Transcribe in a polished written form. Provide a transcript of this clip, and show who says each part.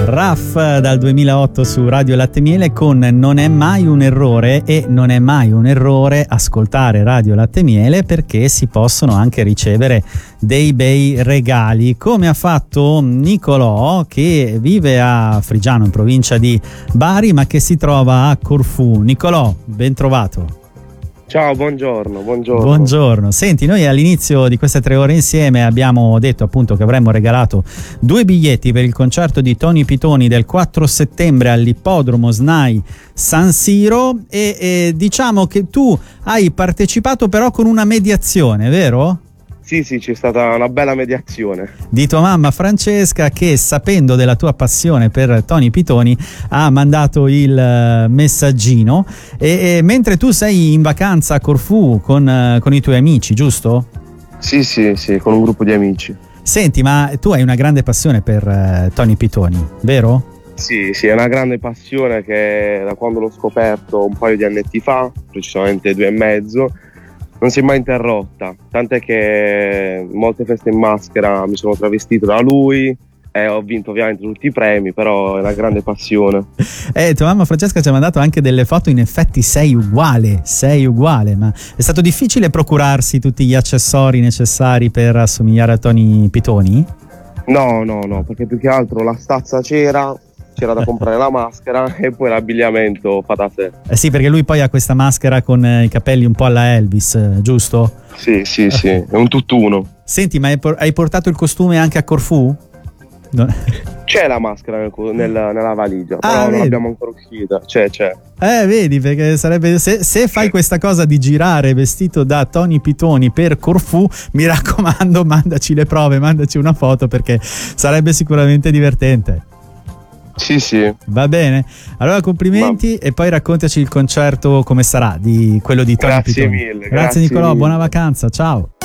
Speaker 1: RAF dal 2008 su Radio Latte Miele con Non è mai un errore, e non è mai un errore ascoltare Radio Latte Miele perché si possono anche ricevere dei bei regali, come ha fatto Nicolò, che vive a Frigiano in provincia di Bari ma che si trova a Corfù. Nicolò, ben trovato.
Speaker 2: Ciao, buongiorno.
Speaker 1: Buongiorno. Senti, noi all'inizio di queste 3 ore insieme abbiamo detto appunto che avremmo regalato 2 biglietti per il concerto di Tony Pitoni del 4 settembre all'Ippodromo SNAI San Siro e diciamo che tu hai partecipato però con una mediazione, vero?
Speaker 2: Sì, c'è stata una bella mediazione.
Speaker 1: Di tua mamma Francesca, che sapendo della tua passione per Tony Pitoni ha mandato il messaggino e mentre tu sei in vacanza a Corfù con i tuoi amici, giusto?
Speaker 2: Sì, con un gruppo di amici.
Speaker 1: Senti, ma tu hai una grande passione per Tony Pitoni, vero?
Speaker 2: Sì, è una grande passione che da quando l'ho scoperto un paio di annetti fa, precisamente 2 e mezzo, non si è mai interrotta, tant'è che molte feste in maschera mi sono travestito da lui e ho vinto ovviamente tutti i premi, però è una grande passione.
Speaker 1: Tua mamma Francesca ci ha mandato anche delle foto, in effetti sei uguale, ma è stato difficile procurarsi tutti gli accessori necessari per assomigliare a Tony Pitoni?
Speaker 2: No, perché più che altro la stazza c'era da comprare la maschera e poi l'abbigliamento fa da sé.
Speaker 1: Sì, perché lui poi ha questa maschera con i capelli un po' alla Elvis, giusto?
Speaker 2: Sì, è un tutt'uno.
Speaker 1: Senti, ma hai portato il costume anche a Corfù?
Speaker 2: C'è la maschera nella valigia, però non l'abbiamo ancora uscita. C'è.
Speaker 1: Vedi, perché sarebbe se fai questa cosa di girare vestito da Tony Pitoni per Corfù, mi raccomando, mandaci le prove, mandaci una foto, perché sarebbe sicuramente divertente.
Speaker 2: Sì.
Speaker 1: Va bene, allora complimenti e poi raccontaci il concerto come sarà, di quello di Tony Pitoni.
Speaker 2: Grazie mille.
Speaker 1: Grazie Nicolò, buona vacanza, ciao.